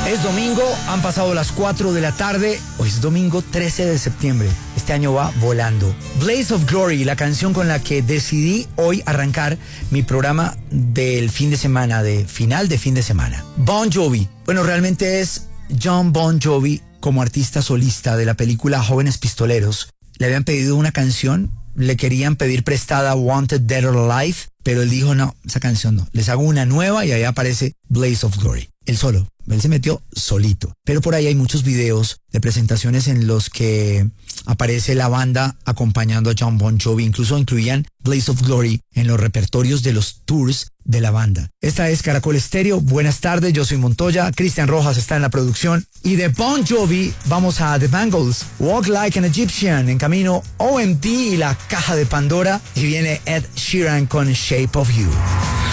Es domingo, han pasado las 4 de la tarde, hoy es domingo 13 de septiembre. Este año va volando. Blaze of Glory, la canción con la que decidí hoy arrancar mi programa del fin de semana, de final de fin de semana. Bon Jovi. Bueno, realmente es Jon Bon Jovi como artista solista de la película Jóvenes Pistoleros. Le habían pedido una canción, le querían pedir prestada Wanted Dead or Alive, pero él dijo no, esa canción no. Les hago una nueva y ahí aparece Blaze of Glory. Él solo. Él se metió solito. Pero por ahí hay muchos videos de presentaciones en los que aparece la banda acompañando a Jon Bon Jovi. Incluso incluían Blaze of Glory en los repertorios de los tours de la banda. Esta es Caracol Estéreo. Buenas tardes, yo soy Montoya. Cristian Rojas está en la producción. Y de Bon Jovi vamos a The Bangles. Walk Like an Egyptian. En camino OMD y la caja de Pandora. Y viene Ed Sheeran con Shape of You.